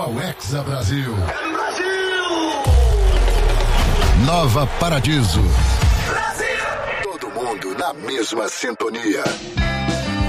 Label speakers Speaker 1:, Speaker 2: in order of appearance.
Speaker 1: ao Hexa Brasil.
Speaker 2: Brasil!
Speaker 1: Nova Paradiso.
Speaker 2: Brasil!
Speaker 1: Todo mundo na mesma sintonia.